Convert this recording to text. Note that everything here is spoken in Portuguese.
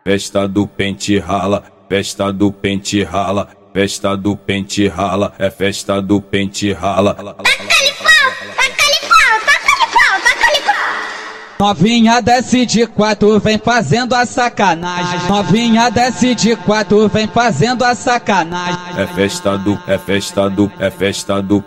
festa do pente rala, festa do pente rala, festa do pente rala, é festa do pente rala. Novinha desce de quatro, vem fazendo a sacanagem. Novinha desce de quatro, vem fazendo a sacanagem. É festa do